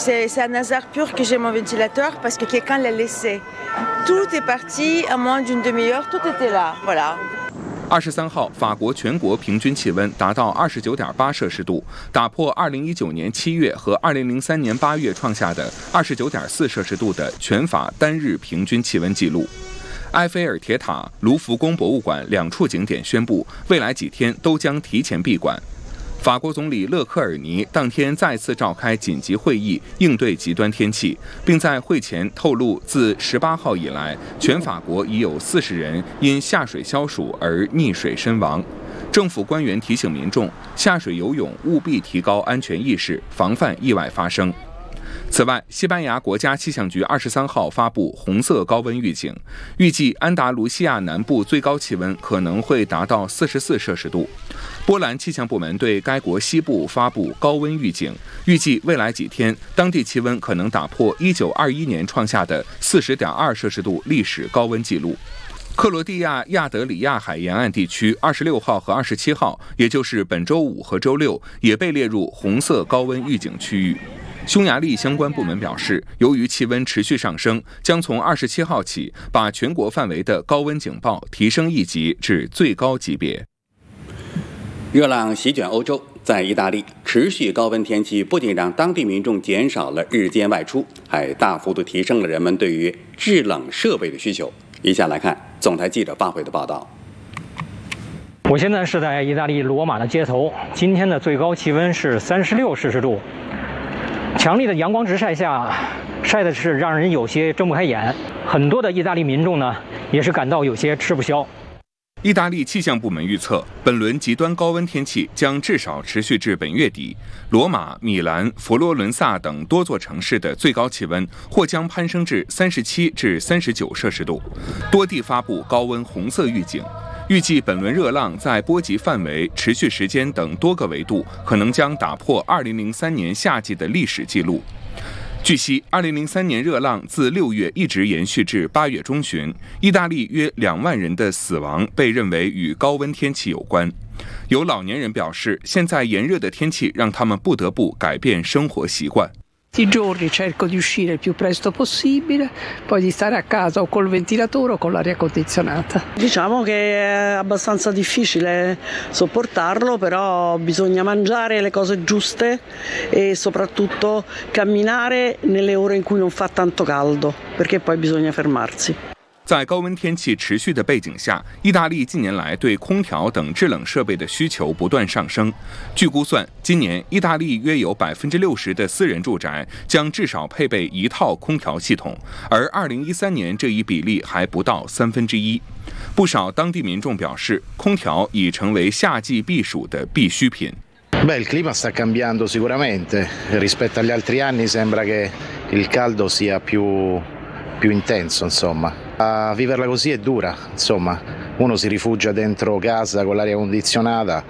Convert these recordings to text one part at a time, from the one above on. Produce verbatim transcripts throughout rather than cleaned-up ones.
C'est un hasard pur que j'ai mon ventilateur parce que quelqu'un l'a laissé. Tout est parti à moins d'une demi-heure, tout était là. Voilà. 二十三号，法国全国平均气温达到二十九点八摄氏度，打破二零一九年七月和二零零三年八月创下的二十九点四摄氏度的全法单日平均气温纪录。埃菲尔铁塔、卢浮宫博物馆两处景点宣布，未来几天都将提前闭馆。法国总理勒克尔尼当天再次召开紧急会议，应对极端天气，并在会前透露，自十八号以来，全法国已有四十人因下水消暑而溺水身亡。政府官员提醒民众，下水游泳务必提高安全意识，防范意外发生。此外，西班牙国家气象局二十三号发布红色高温预警，预计安达卢西亚南部最高气温可能会达到四十四摄氏度。波兰气象部门对该国西部发布高温预警，预计未来几天当地气温可能打破一九二一年创下的四十点二摄氏度历史高温纪录。克罗地亚亚德里亚海沿岸地区二十六号和二十七号，也就是本周五和周六，也被列入红色高温预警区域。匈牙利相关部门表示，由于气温持续上升，将从二十七号起把全国范围的高温警报提升一级至最高级别。 热浪席卷欧洲，在意大利，持续高温天气不仅让当地民众减少了日间外出，还大幅度提升了人们对于制冷设备的需求。以下来看总台记者发回的报道。 我现在是在意大利罗马的街头，今天的最高气温是三十六摄氏度。强烈的阳光直晒下，晒的是让人有些睁不开眼。很多的意大利民众呢，也是感到有些吃不消。 意大利气象部门预测，本轮极端高温天气将至少持续至本月底。罗马、米兰、佛罗伦萨等多座城市的最高气温或将攀升至三十七至三十九摄氏度，多地发布高温红色预警。预计本轮热浪在波及范围、持续时间等多个维度，可能将打破二零零三年夏季的历史记录。据悉，二零零三年热浪自六月一直延续至八月中旬，意大利约两万人的死亡被认为与高温天气有关。有老年人表示，现在炎热的天气让他们不得不改变生活习惯。 Tutti i giorni cerco di uscire il più presto possibile, poi di stare a casa o col ventilatore o con l'aria condizionata. Diciamo che è abbastanza difficile sopportarlo, però bisogna mangiare le cose giuste e soprattutto camminare nelle ore in cui non fa tanto caldo, perché poi bisogna fermarsi. 在高温天气持续的背景下，意大利近年来对空调等制冷设备的需求不断上升。据估算，今年意大利约有百分之六十的私人住宅将至少配备一套空调系统，而二零一三年这一比例还不到三分之一。不少当地民众表示，空调已成为夏季避暑的必需品。 Beh, il clima sta cambiando sicuramente. Rispetto agli altri anni sembra che il caldo sia più più intenso, insomma. A viverla così è dura, insomma. Uno si rifugia dentro casa con l'aria condizionata,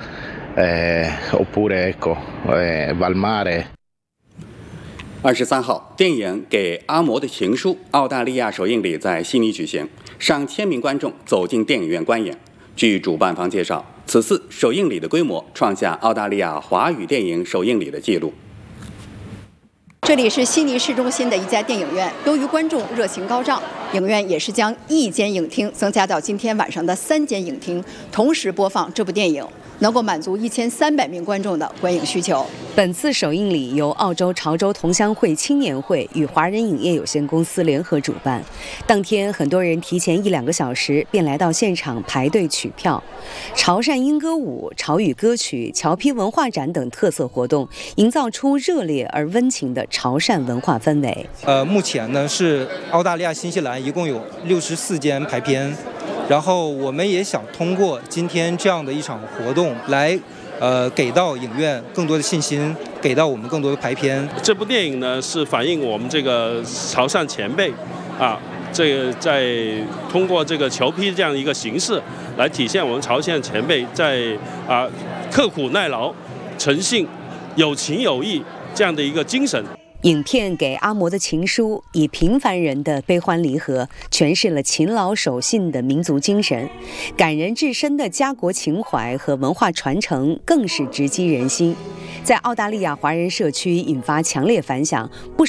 eh, oppure ecco, eh, va al mare. 二十三号，电影《给阿嬷的情书》澳大利亚首映礼在悉尼举行，上千名观众走进电影院观影。据主办方介绍，此次首映礼的规模创下澳大利亚华语电影首映礼的纪录。 这里是悉尼市中心的一家电影院，由于观众热情高涨，影院也是将一间影厅增加到今天晚上的三间影厅，同时播放这部电影，能够满足一千三百名观众的观影需求。 本次首映礼由澳洲潮州同乡会青年会与华人影业有限公司联合主办。当天，很多人提前一两个小时便来到现场排队取票。潮汕莺歌舞、潮语歌曲、侨批文化展等特色活动，营造出热烈而温情的潮汕文化氛围。 呃，目前呢是澳大利亚、新西兰一共有六十四间排片。然后我们也想通过今天这样的一场活动来，呃，给到影院更多的信心，给到我们更多的排片。 这部电影呢是反映我们这个潮汕前辈，啊，这个在通过这个侨批这样一个形式来体现我们潮汕前辈在啊刻苦耐劳、诚信、有情有义这样的一个精神。 影片《给阿嬷的情书》以平凡人的悲欢离合，诠释了勤劳守信的民族精神，感人至深的家国情怀和文化传承更是直击人心，在澳大利亚华人社区引发强烈反响。不